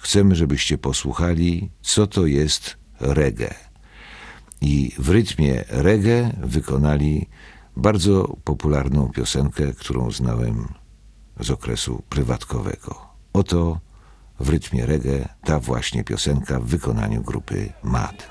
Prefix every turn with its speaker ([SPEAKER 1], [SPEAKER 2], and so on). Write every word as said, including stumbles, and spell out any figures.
[SPEAKER 1] chcemy, żebyście posłuchali, co to jest reggae. I w rytmie reggae wykonali bardzo popularną piosenkę, którą znałem z okresu prywatkowego. Oto w rytmie reggae ta właśnie piosenka w wykonaniu grupy Mad.